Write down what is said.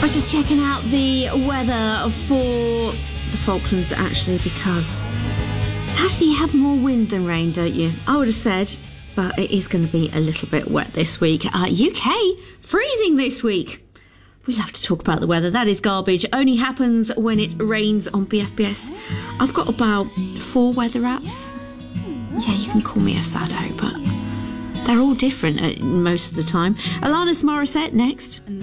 I was just checking out the weather for the Falklands, actually, because you have more wind than rain, don't you? I would have said, but it is going to be a little bit wet this week. UK, freezing this week. We love to talk about the weather. That is garbage. Only happens when it rains on BFBS. I've got about 4 weather apps. Yeah, you can call me a sado, but they're all different most of the time. Alanis Morissette next.